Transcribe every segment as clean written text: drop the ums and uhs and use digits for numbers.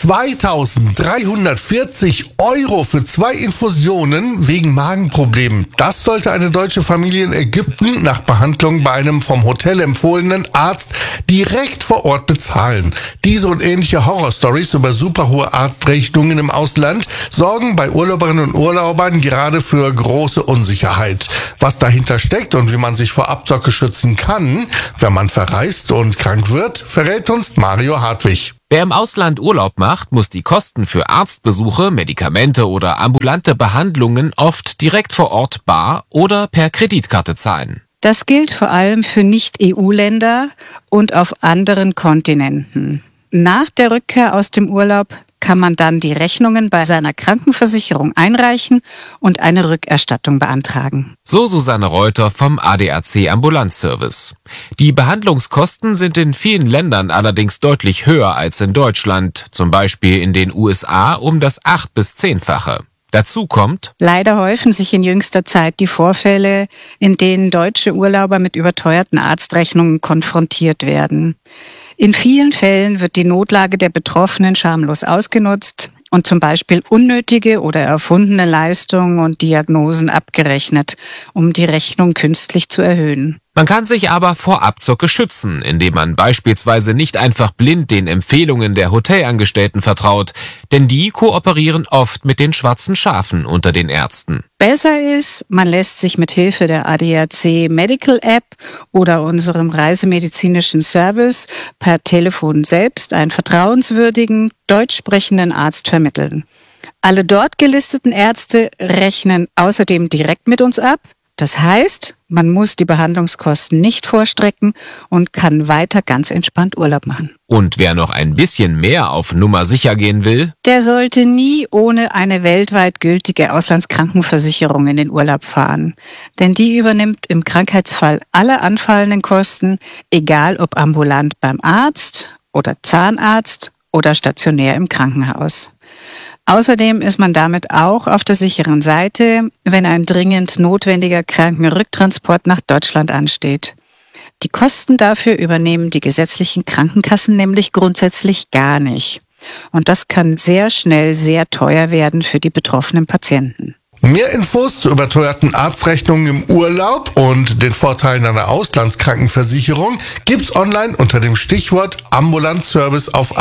2.340 € für 2 Infusionen wegen Magenproblemen. Das sollte eine deutsche Familie in Ägypten nach Behandlung bei einem vom Hotel empfohlenen Arzt direkt vor Ort bezahlen. Diese und ähnliche Horrorstories über superhohe Arztrechnungen im Ausland sorgen bei Urlauberinnen und Urlaubern gerade für große Unsicherheit. Was dahinter steckt und wie man sich vor Abzocke schützen kann, wenn man verreist und krank wird, verrät uns Mario Hartwig. Wer im Ausland Urlaub macht, muss die Kosten für Arztbesuche, Medikamente oder ambulante Behandlungen oft direkt vor Ort bar oder per Kreditkarte zahlen. Das gilt vor allem für Nicht-EU-Länder und auf anderen Kontinenten. Nach der Rückkehr aus dem Urlaub kann man dann die Rechnungen bei seiner Krankenversicherung einreichen und eine Rückerstattung beantragen. So Susanne Reuter vom ADAC Ambulanzservice. Die Behandlungskosten sind in vielen Ländern allerdings deutlich höher als in Deutschland, zum Beispiel in den USA um das 8- bis 10-fache. Dazu kommt: Leider häufen sich in jüngster Zeit die Vorfälle, in denen deutsche Urlauber mit überteuerten Arztrechnungen konfrontiert werden. In vielen Fällen wird die Notlage der Betroffenen schamlos ausgenutzt und zum Beispiel unnötige oder erfundene Leistungen und Diagnosen abgerechnet, um die Rechnung künstlich zu erhöhen. Man kann sich aber vor Abzocke schützen, indem man beispielsweise nicht einfach blind den Empfehlungen der Hotelangestellten vertraut, denn die kooperieren oft mit den schwarzen Schafen unter den Ärzten. Besser ist, man lässt sich mit Hilfe der ADAC Medical App oder unserem reisemedizinischen Service per Telefon selbst einen vertrauenswürdigen, deutsch sprechenden Arzt vermitteln. Alle dort gelisteten Ärzte rechnen außerdem direkt mit uns ab. Das heißt, man muss die Behandlungskosten nicht vorstrecken und kann weiter ganz entspannt Urlaub machen. Und wer noch ein bisschen mehr auf Nummer sicher gehen will, der sollte nie ohne eine weltweit gültige Auslandskrankenversicherung in den Urlaub fahren. Denn die übernimmt im Krankheitsfall alle anfallenden Kosten, egal ob ambulant beim Arzt oder Zahnarzt oder stationär im Krankenhaus. Außerdem ist man damit auch auf der sicheren Seite, wenn ein dringend notwendiger Krankenrücktransport nach Deutschland ansteht. Die Kosten dafür übernehmen die gesetzlichen Krankenkassen nämlich grundsätzlich gar nicht. Und das kann sehr schnell sehr teuer werden für die betroffenen Patienten. Mehr Infos zu überteuerten Arztrechnungen im Urlaub und den Vorteilen einer Auslandskrankenversicherung gibt's online unter dem Stichwort Ambulanzservice auf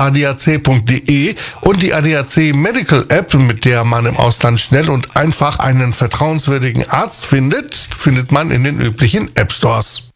adac.de und die ADAC Medical App, mit der man im Ausland schnell und einfach einen vertrauenswürdigen Arzt findet man in den üblichen App Stores.